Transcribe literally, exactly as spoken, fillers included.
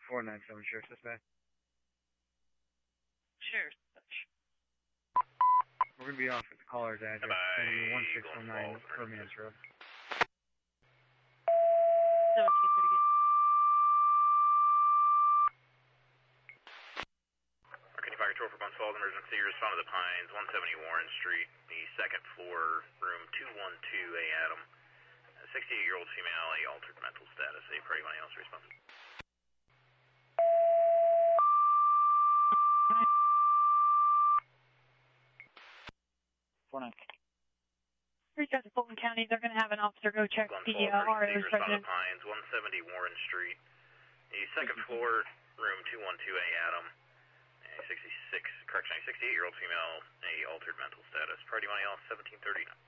four nine seven, Sheriff's Dispatch. Sheriff's Dispatch. We're going to be off at the caller's address, one six one nine Hermans Road. seventeen thirty-eight. Arcadia Fire Control for Bunce Falls emergency. Respond to the Pines, one seventy Warren Street, the second floor, room two one two A Adam. sixty-eight-year-old female, a altered mental status. A for anyone else responded. four nine. Reach out to Fulton County. They're going to have an officer go check Bunce the Falls uh, R emergency. O's Respond to residence. the Pines, one seventy Warren Street, the second floor, room two one two A Adam. A sixty-six, correction, a sixty-eight-year-old female, a altered mental status. Party money off, seventeen thirty-nine.